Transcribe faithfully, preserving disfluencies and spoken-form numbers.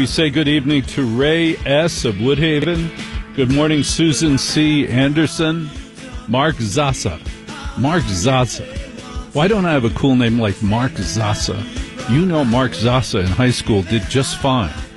we say good evening to Ray S. of Woodhaven. Good morning, Susan C. Anderson. Mark Zassa. Mark Zassa. Why don't I have a cool name like Mark Zassa? You know Mark Zassa in high school did just fine.